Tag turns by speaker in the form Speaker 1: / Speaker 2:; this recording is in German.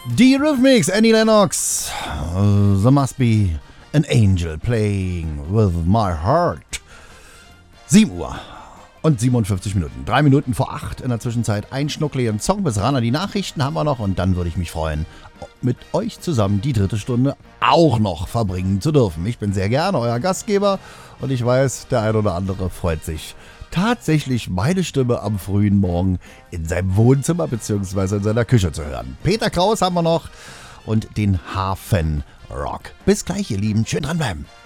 Speaker 1: Die Rhythmics, Annie Lennox. There must be an angel playing with my heart. 7 Uhr und 57 Minuten. 3 Minuten vor 8 in der Zwischenzeit. Ein schnuckligen Song bis ran an die Nachrichten haben wir noch. Und dann würde ich mich freuen, mit euch zusammen die dritte Stunde auch noch verbringen zu dürfen. Ich bin sehr gerne euer Gastgeber und ich weiß, der ein oder andere freut sich tatsächlich, meine Stimme am frühen Morgen in seinem Wohnzimmer bzw. in seiner Küche zu hören. Peter Kraus haben wir noch und den Hafenrock. Bis gleich, ihr Lieben. Schön dranbleiben.